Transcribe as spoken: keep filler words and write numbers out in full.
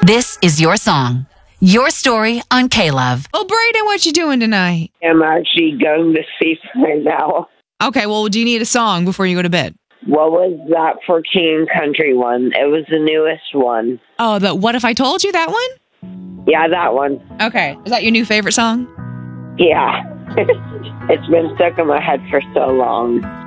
This is your song. Your story on K-Love. Well, Brayden, what you doing tonight? I'm actually going to sleep right now. Okay, well, do you need a song before you go to bed? What was that for King Country one? It was the newest one. Oh, the What If I Told You, that one? Yeah, that one. Okay. Is that your new favorite song? Yeah. It's been stuck in my head for so long.